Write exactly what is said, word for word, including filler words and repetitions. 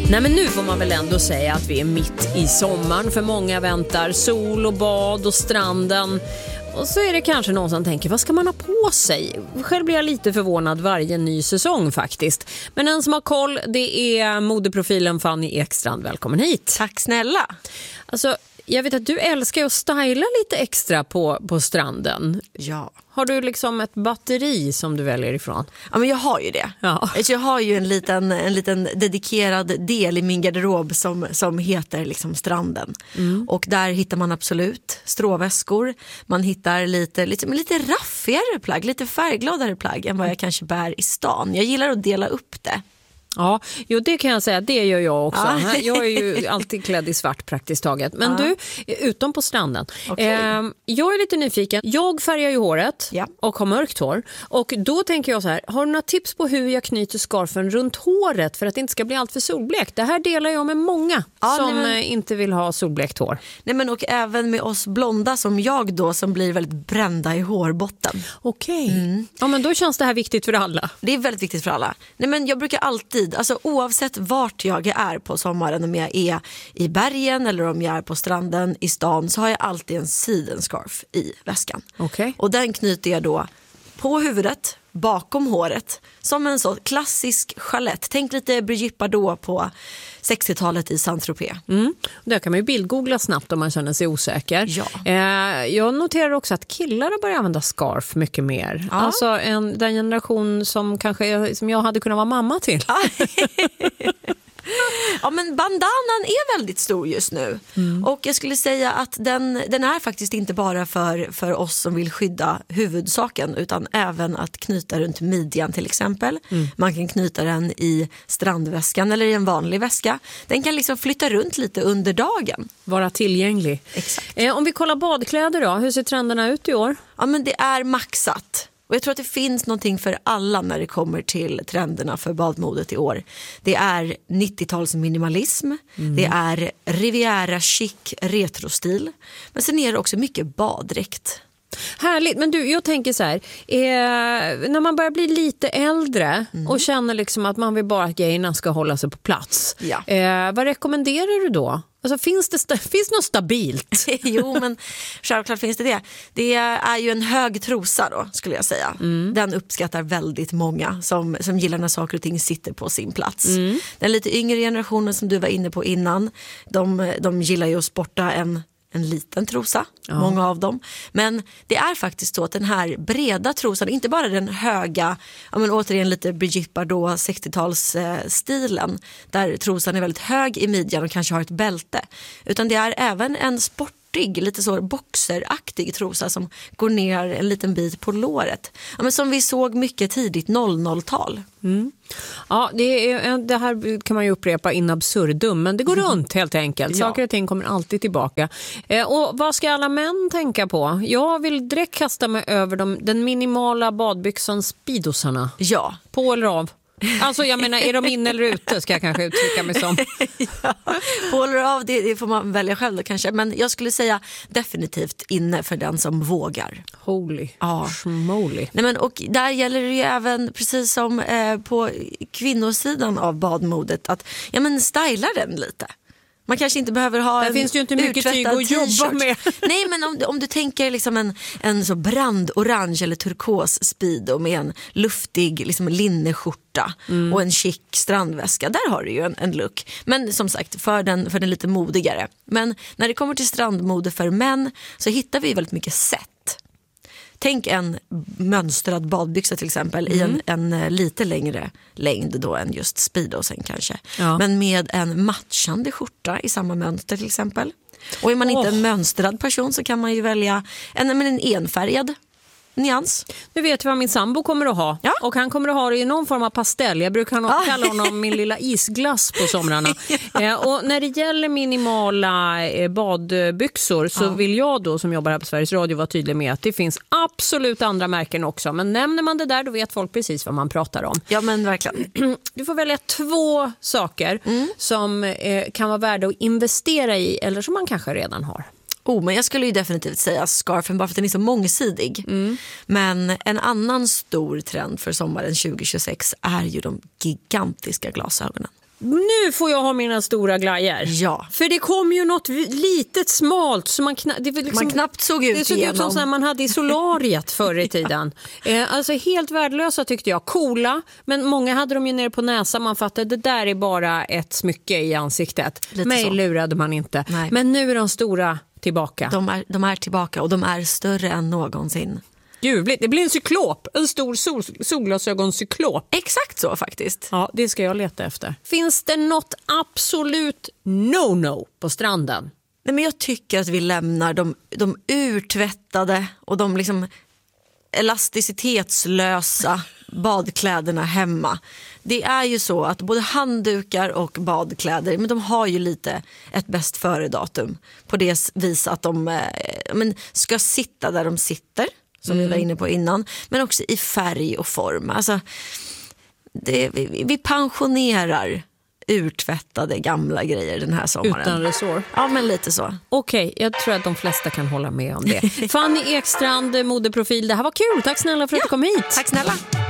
Nej, men nu får man väl ändå säga att vi är mitt i sommaren. För många väntar sol och bad och stranden. Och så är det kanske någon som tänker, vad ska man ha på sig? Själv blir jag lite förvånad varje ny säsong faktiskt. Men en som har koll, det är modeprofilen Fanny Ekstrand. Välkommen hit. Tack snälla. Alltså, jag vet att du älskar att styla lite extra på, på stranden. Ja. Har du liksom ett batteri som du väljer ifrån? Ja, men jag har ju det. Ja. Jag har ju en liten, en liten dedikerad del i min garderob som, som heter liksom stranden. Mm. Och där hittar man absolut stråväskor. Man hittar lite, lite, lite raffigare plagg, lite färggladare plagg än vad jag kanske bär i stan. Jag gillar att dela upp det. Ja, jo, det kan jag säga, det gör jag också. Ah. Jag är ju alltid klädd i svart praktiskt taget. Men ah. du, utom på stranden. Okay. Eh, jag är lite nyfiken. Jag färgar ju håret ja. och har mörkt hår. Och då tänker jag så här, har du några tips på hur jag knyter skarfen runt håret för att det inte ska bli allt för solblekt? Det här delar jag med många ah, som nej, men... inte vill ha solblekt hår. Nej, men och även med oss blonda som jag då, som blir väldigt brända i hårbotten. Okej. Okay. Mm. Ja, men då känns det här viktigt för alla. Det är väldigt viktigt för alla. Nej, men jag brukar alltid, alltså oavsett vart jag är på sommaren, om jag är i bergen eller om jag är på stranden i stan, så har jag alltid en sidenscarf i väskan. Okay. Och den knyter jag då på huvudet, bakom håret, som en så klassisk chalett. Tänk lite Brigitte Bardot på sextiotalet i Saint-Tropez. Mm. Där kan man ju bildgoogla snabbt om man känner sig osäker. Ja. Eh, jag noterar också att killar har börjat använda scarf mycket mer. Ja. Alltså en, den generation som kanske som jag hade kunnat vara mamma till. Ja, men bandanan är väldigt stor just nu. Mm. Och jag skulle säga att den, den är faktiskt inte bara för, för oss som vill skydda huvudsaken, utan även att knyta runt midjan till exempel. Mm. Man kan knyta den i strandväskan eller i en vanlig väska. Den kan liksom flytta runt lite under dagen. Vara tillgänglig. Exakt. Eh, om vi kollar badkläder då, hur ser trenderna ut i år? Ja, men det är maxat. Och jag tror att det finns någonting för alla när det kommer till trenderna för badmodet i år. Det är nittio-tals minimalism, mm. det är Riviera chic retrostil. Men sen är det också mycket baddräkt. Härligt, men du, jag tänker så här, eh, när man börjar bli lite äldre mm. och känner liksom att man vill bara att grejerna ska hålla sig på plats. Ja. Eh, vad rekommenderar du då? Alltså, finns det sta- finns något stabilt? Jo, men självklart finns det det. Det är ju en hög trosa då, skulle jag säga. Mm. Den uppskattar väldigt många som, som gillar när saker och ting sitter på sin plats. Mm. Den lite yngre generationen som du var inne på innan, de, de gillar ju att sporta en en liten trosa, ja. Många av dem. Men det är faktiskt så att den här breda trosan, inte bara den höga, ja, men återigen lite Brigitte Bardot sextio-talsstilen, eh, där trosan är väldigt hög i midjan och kanske har ett bälte. Utan det är även en sportig, lite så boxeraktig trosa som går ner en liten bit på låret. Ja, men som vi såg mycket tidigt noll noll-tal. Mm. Ja, det, är, det här kan man ju upprepa in absurdum, men det går runt helt enkelt. Ja. Saker och ting kommer alltid tillbaka. Eh, och vad ska alla män tänka på? Jag vill direkt kasta mig över de, den minimala badbyxan speedosarna. Ja. På eller av? Alltså jag menar, är de inne eller ute ska jag kanske uttrycka mig som. Ja, på eller av, det, det får man välja själv då kanske. Men jag skulle säga definitivt inne för den som vågar. Holy ja. Schmoly. Nej, men, och där gäller det ju även, precis som eh, på kvinnosidan av badmodet, att ja, men styla den lite. Man kanske inte behöver ha där en finns ju inte mycket tyg att jobba med. Nej, men om, om du tänker liksom en, en så brandorange eller turkos speedo med en luftig liksom linneskjorta mm. och en chic strandväska, där har du ju en, en look. Men som sagt, för den, för den lite modigare. Men när det kommer till strandmode för män så hittar vi väldigt mycket sätt. Tänk en mönstrad badbyxa till exempel mm. i en, en lite längre längd då än just speedosen kanske. Ja. Men med en matchande skjorta i samma mönster till exempel. Och är man oh. inte en mönstrad person så kan man ju välja en, en enfärgad nyans. Nu vet jag vad min sambo kommer att ha. Ja. Och han kommer att ha det i någon form av pastell. Jag brukar ah. kalla honom min lilla isglass på somrarna. Ja. Eh, och när det gäller minimala eh, badbyxor så ah. vill jag då som jobbar här på Sveriges Radio vara tydlig med att det finns absolut andra märken också. Men nämner man det där då vet folk precis vad man pratar om. Ja, men verkligen. Du får välja två saker mm. som eh, kan vara värda att investera i eller som man kanske redan har. Oh, men jag skulle ju definitivt säga scarfen bara för att den är så mångsidig. Mm. Men en annan stor trend för sommaren tjugo tjugosex är ju de gigantiska glasögonen. Nu får jag ha mina stora glajer. Ja. För det kom ju något litet smalt så man, kna- det liksom, man knappt såg ut det såg igenom. ut som så man hade i solariet förr i tiden. eh, alltså helt värdelösa tyckte jag. Coola, men många hade de ju nere på näsan. Man fattade, det där är bara ett smycke i ansiktet. Lite Mig så. lurade man inte. Nej. Men nu är de stora tillbaka. De är, de är tillbaka och de är större än någonsin. Ljuvligt. Det blir en cyklop. En stor sol- solglasögoncyklop. Exakt så faktiskt. Ja, det ska jag leta efter. Finns det något absolut no-no på stranden? Nej, men jag tycker att vi lämnar de, de urtvättade och de liksom elasticitetslösa badkläderna hemma. Det är ju så att både handdukar och badkläder, men de har ju lite ett bäst före-datum på det vis att de eh, men, ska sitta där de sitter, som mm. vi var inne på innan, men också i färg och form. Alltså, det, vi, vi pensionerar urtvättade gamla grejer den här sommaren. Utan resår. Ja, men lite så. Okej, okay, jag tror att de flesta kan hålla med om det. Fanny Ekstrand, modeprofil, det här var kul. Tack snälla för att ja, du kom hit. Tack snälla.